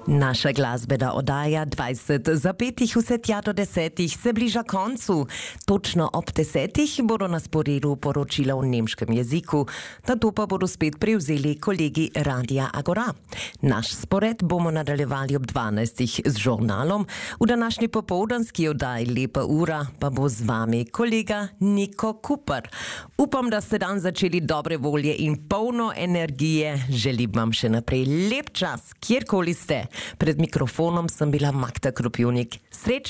Naša glasbena oddaja 20 zapetih vse tja do 10 se bliža koncu. Točno ob 10 bodo na sporedu poročila v nemškem jeziku, nato pa bodo spet prevzeli kolegi Radia Agora. Naš spored bomo nadaljevali ob 12 z žurnalom. V današnji popoldanski oddaji Lepa ura pa bo z vami kolega Niko Kuper. Upam, da ste dan začeli dobre volje in polno energije. Želim vam še naprej lep čas, kjerkoli ste. Pred mikrofonom sem bila Magda Kropivnik. Srečno!